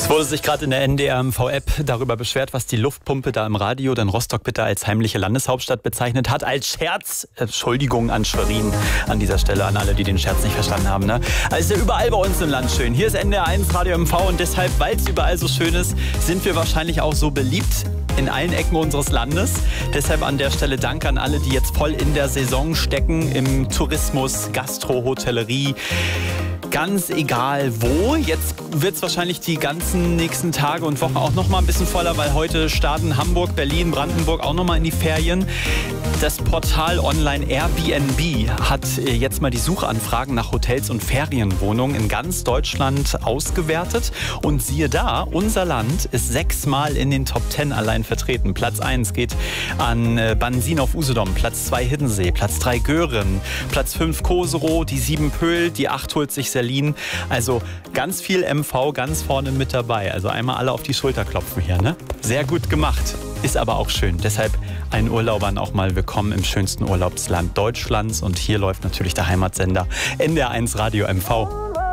Es wurde sich gerade in der NDR-MV-App darüber beschwert, was die Luftpumpe da im Radio dann Rostock bitte als heimliche Landeshauptstadt bezeichnet hat. Als Scherz. Entschuldigung an Schwerin an dieser Stelle, an alle, die den Scherz nicht verstanden haben. Ne? Also ist ja überall bei uns im Land schön. Hier ist NDR1 Radio MV und deshalb, weil es überall so schön ist, sind wir wahrscheinlich auch so beliebt in allen Ecken unseres Landes. Deshalb an der Stelle Dank an alle, die jetzt voll in der Saison stecken, im Tourismus, Gastro, Hotellerie. Ganz egal wo. Jetzt wird es wahrscheinlich die ganzen nächsten Tage und Wochen auch noch mal ein bisschen voller, weil heute starten Hamburg, Berlin, Brandenburg auch noch mal in die Ferien. Das Portal online Airbnb hat jetzt mal die Suchanfragen nach Hotels und Ferienwohnungen in ganz Deutschland ausgewertet. Und siehe da, unser Land ist 6-mal in den Top 10 allein vertreten. Platz 1 geht an Bansin auf Usedom, Platz 2 Hiddensee, Platz 3 Göhren, Platz 5 Koserow, die 7 Pöhl, die 8 holt sich Berlin. Also ganz viel MV ganz vorne mit dabei. Also einmal alle auf die Schulter klopfen hier, ne? Sehr gut gemacht. Ist aber auch schön. Deshalb allen Urlaubern auch mal willkommen im schönsten Urlaubsland Deutschlands. Und hier läuft natürlich der Heimatsender NDR1 Radio MV.